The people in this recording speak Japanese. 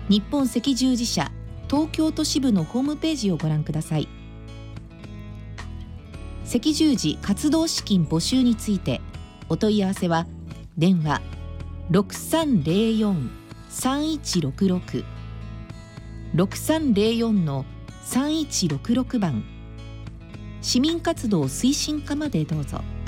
日本赤十字社東京都支部のホームページをご覧ください。赤十字活動資金募集についてお問い合わせは電話 6304-3166 6304-3166 番、市民活動推進課までどうぞ。